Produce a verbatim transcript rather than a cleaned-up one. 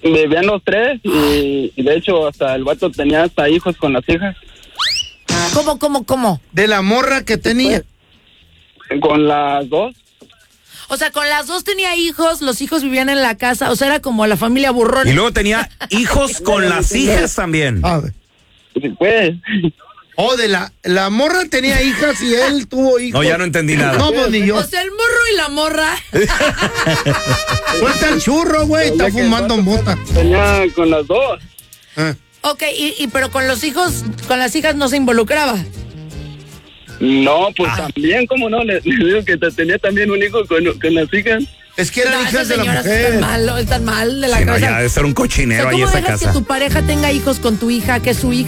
Vivían los tres y, y de hecho hasta el vato tenía hasta hijos con las hijas. ¿Cómo, cómo, cómo? De la morra que tenía. Con las dos. O sea, con las dos tenía hijos, los hijos vivían en la casa, o sea, era como la familia burrón. Y luego tenía hijos con las hijas también. A ver. Pues. Oh, de la, la morra tenía hijas y él tuvo hijos. No, ya no entendí nada. No, pues ni yo. O sea, el morro y la morra. Suelta el churro, güey, está fumando mota. Tenía con las dos. Ah. Ok, y, y pero con los hijos, con las hijas no se involucraba. No, pues Ah. también, ¿cómo no? Le, le digo que te- tenía también un hijo con, con las hijas. Es que eran No, hijas esas de la señoras mujer. están mal, están mal de la Sí, no, cabeza. ya debe ser un O sea, cochinero ahí ¿cómo esa dejas casa. que tu pareja tenga hijos con tu hija, que es su hija?